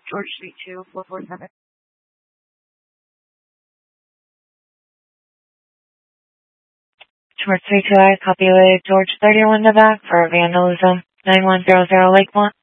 George Street 2447. George 32I, copy with George 31 in the back for vandalism. 9100 Lakemont.